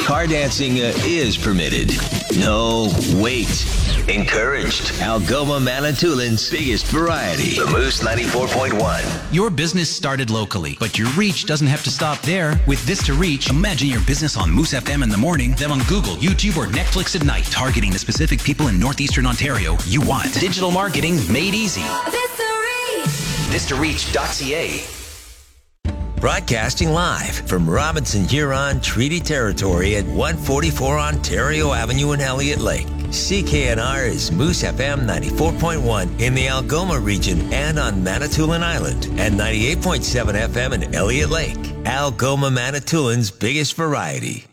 car dancing is permitted. No, wait. Encouraged. Algoma Manitoulин's biggest variety. The Moose 94.1. Your business started locally, but your reach doesn't have to stop there. With This to Reach, imagine your business on Moose FM in the morning, then on Google, YouTube, or Netflix at night, targeting the specific people in northeastern Ontario you want. Digital marketing made easy. ThisToReach.ca. Broadcasting live from Robinson Huron Treaty Territory at 144 Ontario Avenue in Elliott Lake. CKNR is Moose FM 94.1 in the Algoma region and on Manitoulin Island, and 98.7 FM in Elliott Lake. Algoma Manitoulin's biggest variety.